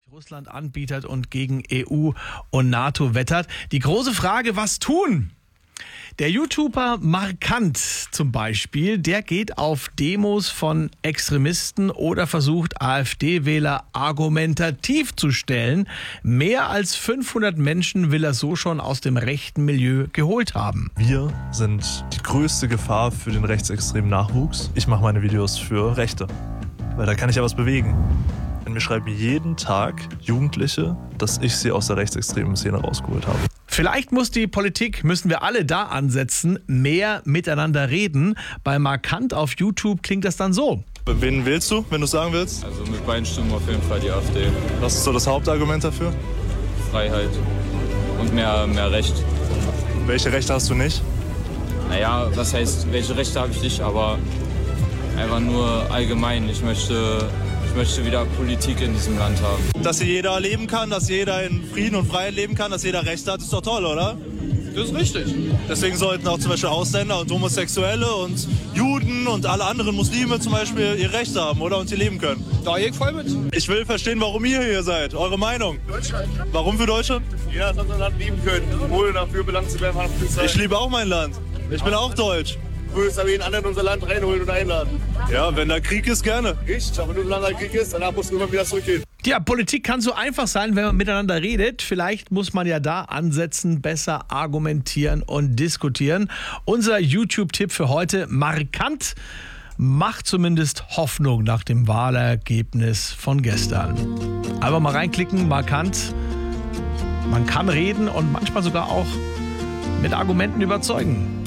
Russland anbietet und gegen EU und NATO wettert. Die große Frage, was tun? Der YouTuber Markant zum Beispiel, der geht auf Demos von Extremisten oder versucht AfD-Wähler argumentativ zu stellen. Mehr als 500 Menschen will er so schon aus dem rechten Milieu geholt haben. Wir sind die größte Gefahr für den rechtsextremen Nachwuchs. Ich mache meine Videos für Rechte, weil da kann ich ja was bewegen. Denn mir schreiben jeden Tag Jugendliche, dass ich sie aus der rechtsextremen Szene rausgeholt habe. Vielleicht müssen wir alle da ansetzen, mehr miteinander reden. Bei Markant auf YouTube klingt das dann so. Wen wählst du, wenn du sagen willst? Also mit beiden Stimmen auf jeden Fall die AfD. Was ist so das Hauptargument dafür? Freiheit und mehr Recht. Welche Rechte hast du nicht? Naja, was heißt, welche Rechte habe ich nicht, aber einfach nur allgemein. Ich möchte wieder Politik in diesem Land haben. Dass hier jeder leben kann, dass jeder in Frieden und Freiheit leben kann, dass jeder Rechte hat, ist doch toll, oder? Das ist richtig. Deswegen sollten auch zum Beispiel Ausländer und Homosexuelle und Juden und alle anderen Muslime zum Beispiel ihre Rechte haben, oder? Und sie leben können. Da gehe ich voll mit. Ich will verstehen, warum ihr hier seid. Eure Meinung. Deutschland. Warum für Deutschland? Jeder soll sein Land lieben können, ohne dafür belangt zu werden von der Polizei. Ich liebe auch mein Land. Ich bin auch deutsch. Du würdest aber jeden anderen in unser Land reinholen und einladen. Ja, wenn da Krieg ist, gerne. Richtig, aber nur solange da Krieg ist, danach musst du immer wieder zurückgehen. Ja, Politik kann so einfach sein, wenn man miteinander redet. Vielleicht muss man ja da ansetzen, besser argumentieren und diskutieren. Unser YouTube-Tipp für heute: Markant macht zumindest Hoffnung nach dem Wahlergebnis von gestern. Einfach mal reinklicken, Markant. Man kann reden und manchmal sogar auch mit Argumenten überzeugen.